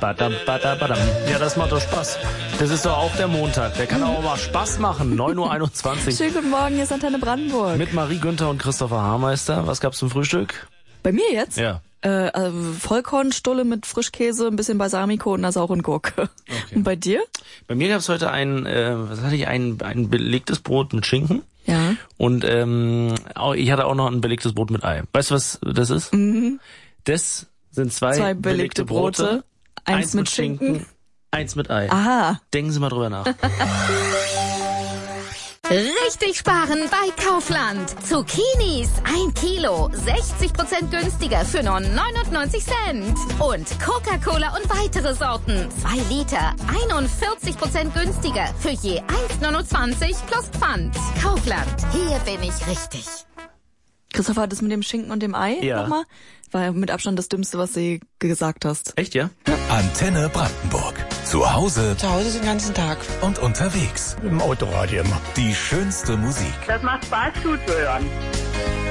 Badam, badam, badam. Ja, das macht doch Spaß. Das ist doch auch der Montag. Der kann auch mal Spaß machen. 9:21 Uhr. Schönen guten Morgen, hier ist Antenne Brandenburg. Mit Marie Günther und Christopher Haarmeister. Was gab's zum Frühstück? Bei mir jetzt? Ja. Vollkornstulle mit Frischkäse, ein bisschen Balsamico und einer sauren Gurke. Okay. Und bei dir? Bei mir gab's heute ein belegtes Brot mit Schinken. Ja. Und ich hatte auch noch ein belegtes Brot mit Ei. Weißt du, was das ist? Mhm. Das sind zwei belegte Brote. Eins mit Schinken. Eins mit Ei. Aha. Denken Sie mal drüber nach. Richtig sparen bei Kaufland. Zucchinis 1 Kilo, 60% günstiger für nur 99 Cent. Und Coca-Cola und weitere Sorten 2 Liter, 41% günstiger für je 1,29 plus Pfand. Kaufland, hier bin ich richtig. Christopher, das mit dem Schinken und dem Ei nochmal? War ja mit Abstand das Dümmste, was du gesagt hast. Echt, ja? Antenne Brandenburg. Zu Hause Zu Hause den ganzen Tag. und unterwegs. Im Autoradio immer. Die schönste Musik. Das macht Spaß zuzuhören.